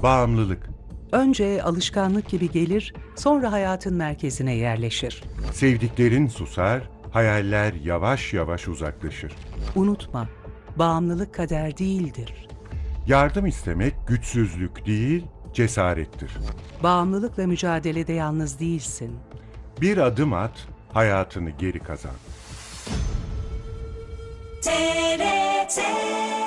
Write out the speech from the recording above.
Bağımlılık. Önce alışkanlık gibi gelir, sonra hayatın merkezine yerleşir. Sevdiklerin susar, hayaller yavaş yavaş uzaklaşır. Unutma, bağımlılık kader değildir. Yardım istemek güçsüzlük değil, cesarettir. Bağımlılıkla mücadelede yalnız değilsin. Bir adım at, hayatını geri kazan. TRT